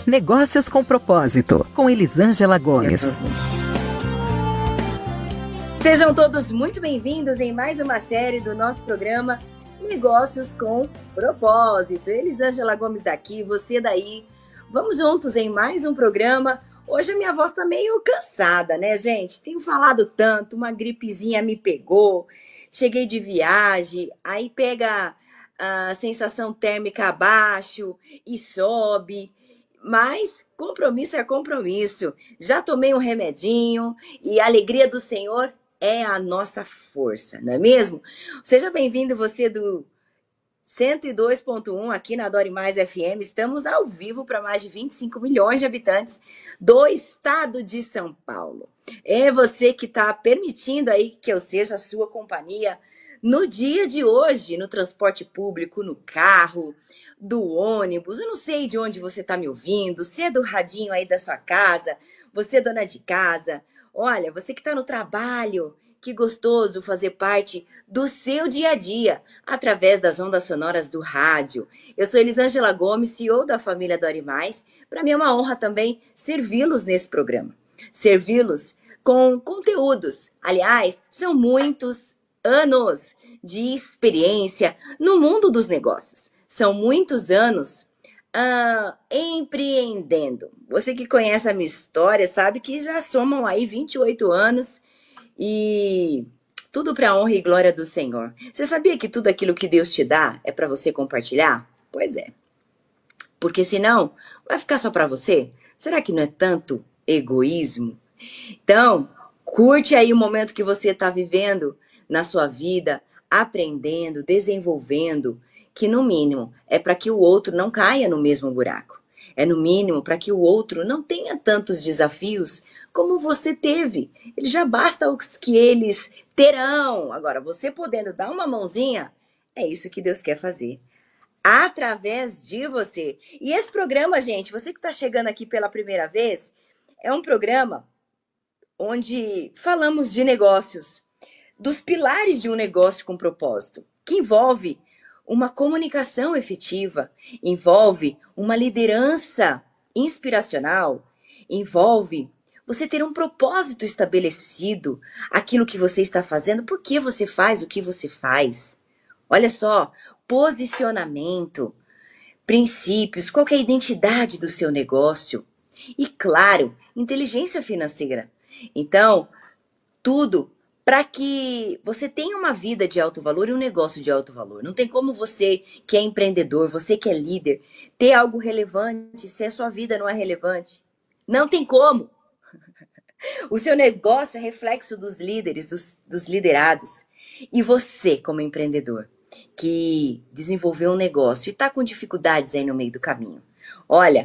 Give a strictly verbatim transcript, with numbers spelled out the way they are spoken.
Negócios com Propósito, com Elisângela Gomes. Sejam todos muito bem-vindos em mais uma série do nosso programa Negócios com Propósito. Elisângela Gomes daqui, você daí. Vamos juntos em mais um programa. Hoje a minha voz tá meio cansada, né, gente? Tenho falado tanto, uma gripezinha me pegou, cheguei de viagem, aí pega a sensação térmica abaixo e sobe. Mas compromisso é compromisso. Já tomei um remedinho e a alegria do Senhor é a nossa força, não é mesmo? Seja bem-vindo você do cento e dois ponto um aqui na Adore Mais F M. Estamos ao vivo para mais de vinte e cinco milhões de habitantes do estado de São Paulo. É você que está permitindo aí que eu seja a sua companhia no dia de hoje, no transporte público, no carro, do ônibus. Eu não sei de onde você está me ouvindo, se é do radinho aí da sua casa, você é dona de casa. Olha, você que está no trabalho, que gostoso fazer parte do seu dia a dia, através das ondas sonoras do rádio. Eu sou Elisângela Gomes, C E O da família Adore Mais. Para mim é uma honra também servi-los nesse programa. Servi-los com conteúdos. Aliás, são muitos anos de experiência no mundo dos negócios. São muitos anos ah, empreendendo. Você que conhece a minha história sabe que já somam aí vinte e oito anos e tudo para a honra e glória do Senhor. Você sabia que tudo aquilo que Deus te dá é para você compartilhar? Pois é. Porque senão vai ficar só para você? Será que não é tanto egoísmo? Então, curte aí o momento que você está vivendo na sua vida, aprendendo, desenvolvendo, que no mínimo é para que o outro não caia no mesmo buraco. É no mínimo para que o outro não tenha tantos desafios como você teve. Ele já basta os que eles terão. Agora, você podendo dar uma mãozinha, é isso que Deus quer fazer. Através de você. E esse programa, gente, você que está chegando aqui pela primeira vez, é um programa onde falamos de negócios, dos pilares de um negócio com propósito, que envolve uma comunicação efetiva, envolve uma liderança inspiracional, envolve você ter um propósito estabelecido, aquilo que você está fazendo, por que você faz o que você faz. Olha só, posicionamento, princípios, qual que é a identidade do seu negócio e, claro, inteligência financeira. Então, tudo para que você tenha uma vida de alto valor e um negócio de alto valor. Não tem como você que é empreendedor, você que é líder, ter algo relevante se a sua vida não é relevante. Não tem como. O seu negócio é reflexo dos líderes, dos, dos liderados. E você, como empreendedor, que desenvolveu um negócio e está com dificuldades aí no meio do caminho. Olha,